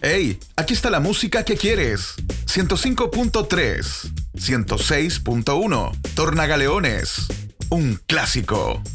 Hey, aquí está la música que quieres. 105.3, 106.1, Tornagaleones, un clásico.